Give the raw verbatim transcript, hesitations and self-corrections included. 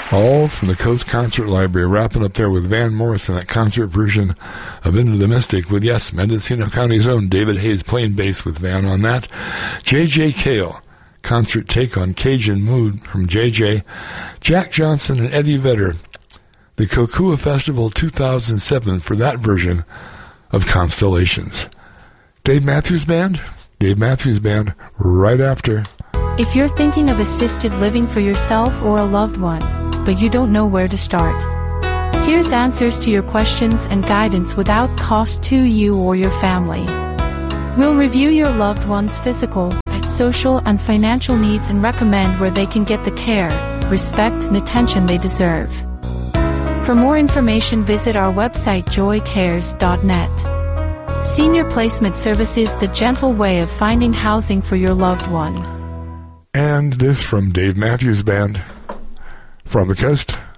All from the Coast Concert Library, wrapping up there with Van Morrison, that concert version of Into the Mystic with, yes, Mendocino County's own David Hayes playing bass with Van on that. J J Cale, concert take on Cajun Mood from J J. Jack Johnson and Eddie Vedder, the Kokua Festival two thousand seven for that version of Constellations. Dave Matthews Band, Dave Matthews Band, right after. If you're thinking of assisted living for yourself or a loved one, but you don't know where to start, here's answers to your questions and guidance without cost to you or your family. We'll review your loved one's physical, social, and financial needs and recommend where they can get the care, respect, and attention they deserve. For more information, visit our website joy cares dot net. Senior Placement Services, the gentle way of finding housing for your loved one. And this from Dave Matthews Band, from the coast.